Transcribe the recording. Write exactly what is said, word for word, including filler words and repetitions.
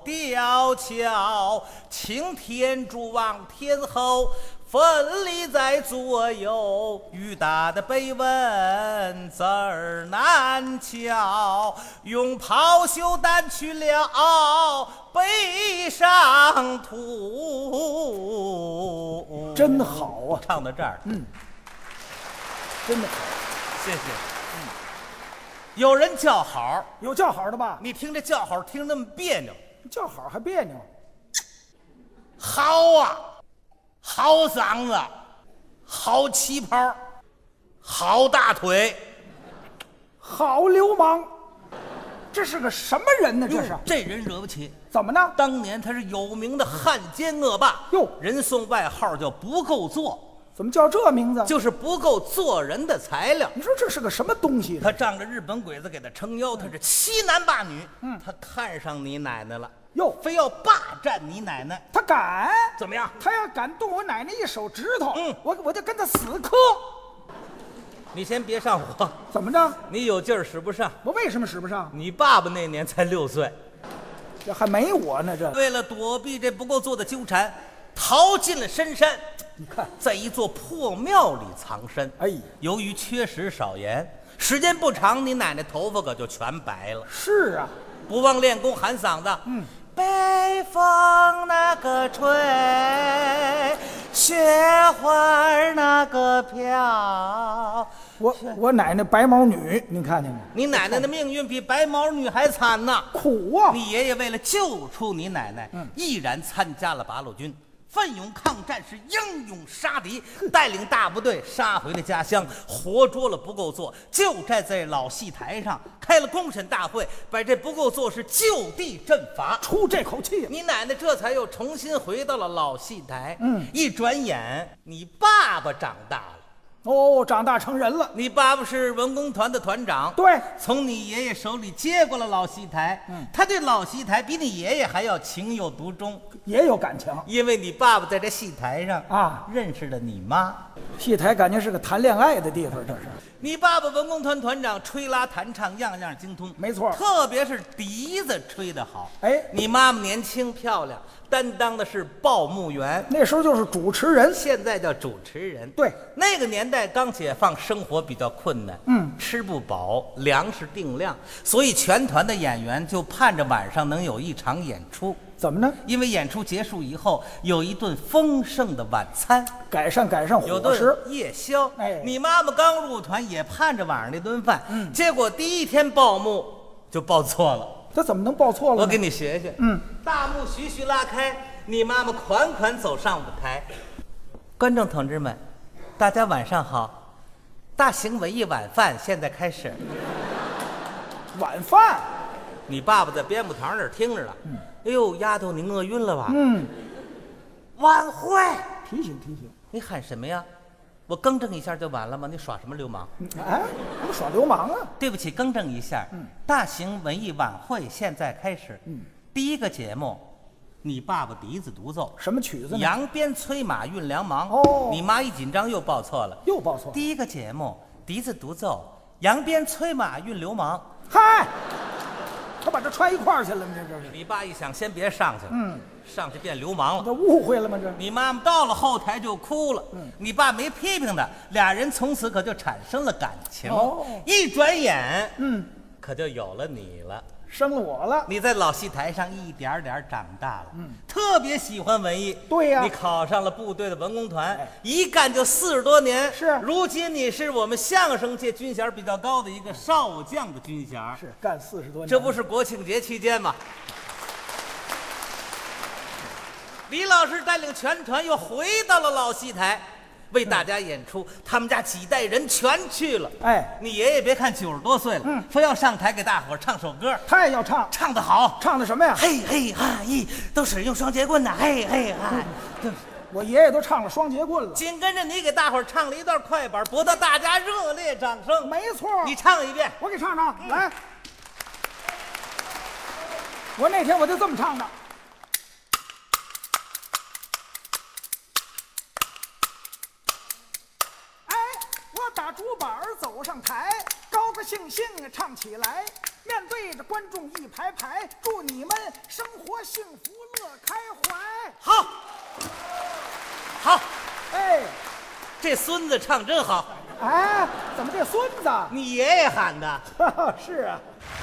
吊桥，擎天柱望天后，奋力在左右，雨打的碑文字儿难敲，用袍袖掸去了背上土。 真好啊！ 唱到这儿， 嗯，真的好， 谢谢。嗯，有人叫好， 有叫好的吧？ 你听这叫好听那么别扭， 叫好还别扭。 好啊，好嗓子，好旗袍，好大腿， 好流氓，这是个什么人呢？这是、 哟这人惹不起。 怎么呢？ 当年他是有名的汉奸恶霸， 哟， 人送外号叫不够做， 怎么叫这名字？ 就是不够做人的材料。 你说这是个什么东西？ 他仗着日本鬼子给他撑腰，他是欺男霸女。 嗯， 他看上你奶奶了， 哟， 非要霸占你奶奶， 他敢？ 怎么样？ 他要敢动我奶奶一手指头， 嗯， 我我就跟他死磕。 你先别上火， 怎么着？ 你有劲儿使不上。 我为什么使不上？ 你爸爸那年才六岁， 这还没我呢。这为了躲避这不够做的纠缠，逃进了深山。 你看， 在一座破庙里藏身。 哎， 由于缺食少盐，时间不长，你奶奶头发可就全白了。 是啊， 不忘练功喊嗓子， 嗯， 北风那个吹，雪花那个飘。 我我奶奶白毛女，您看见没？ 你奶奶的命运比白毛女还惨呢。 苦啊！ 你爷爷为了救出你奶奶， 嗯毅然参加了八路军，奋勇抗战，是英勇杀敌，带领大部队杀回了家乡，活捉了不够做，就站在老戏台上开了公审大会，把这不够做是就地正法， 出这口气。 你奶奶这才又重新回到了老戏台。 嗯， 一转眼，你爸爸长大了。 哦，长大成人了。 你爸爸是文工团的团长， 对， 从你爷爷手里接过了老戏台。 嗯， 他对老戏台比你爷爷还要情有独钟， 也有感情。 因为你爸爸在这戏台上啊认识了你妈。 戏台感觉是个谈恋爱的地方，这是。 你爸爸文工团团长，吹拉弹唱样样精通， 没错， 特别是笛子吹得好。 哎， 你妈妈年轻漂亮，担当的是报幕员， 那时候就是主持人， 现在叫主持人。 对， 那个年代刚解放，生活比较困难， 嗯， 吃不饱，粮食定量，所以全团的演员就盼着晚上能有一场演出。 怎么呢？ 因为演出结束以后有一顿丰盛的晚餐， 改善改善有伙食顿。夜宵。 哎， 你妈妈刚入团也盼着晚上那顿饭， 嗯， 结果第一天报幕就报错了。 这怎么能报错了呢？ 我给你学学。 嗯， 大幕徐徐拉开，你妈妈款款走上舞台。观众同志们，大家晚上好，大型文艺晚饭现在开始。 晚饭。 你爸爸在编舞台那儿听着呢。 嗯， 哎呦，丫头，你饿晕了吧？ 嗯， 晚会。 提醒提醒。 你喊什么呀？我更正一下就完了吗？你耍什么流氓？ 哎，你耍流氓啊！ 对不起，更正一下。 嗯， 大型文艺晚会现在开始。 嗯， 第一个节目，你爸爸笛子独奏。 什么曲子呢？ 扬鞭催马运粮忙。 哦， 你妈一紧张又报错了， 又报错。 第一个节目，笛子独奏，扬鞭催马运流氓。 嗨，他把这穿一块儿去了吗？这这是。 你爸一想，先别上去了。 嗯， 上去变流氓了。 这误会了吗？这。 你妈妈到了后台就哭了。 嗯， 你爸没批评他，俩人从此可就产生了感情。 哦， 一转眼， 嗯， 可就有了你了。 生了我了。 你在老戏台上一点点长大了， 嗯， 特别喜欢文艺。 对呀， 你考上了部队的文工团， 哎， 一干就四十多年。 是， 如今你是我们相声界军衔比较高的一个少将的军衔。 是干四十多年， 这不是国庆节期间吗？李老师带领全团又回到了老戏台，为大家演出。他们家几代人全去了。 哎， 你爷爷别看九十多岁了， 嗯， 非要上台给大伙儿唱首歌。 他也要唱， 唱得好。 唱的什么呀？ 嘿嘿哈咦，都使用双节棍呐，嘿嘿哈。 就是我爷爷都唱了双节棍了。 紧跟着你给大伙儿唱了一段快板，博得大家热烈掌声。 没错， 你唱一遍， 我给唱唱，嗯，来。我那天我就这么唱的。哎，我打竹板走上台，高高兴兴唱起来。 面对着观众一排排，祝你们生活幸福乐开怀。 好，好， 哎这孙子唱真好， 哎，怎么这孙子？ 你爷爷喊的。 是啊。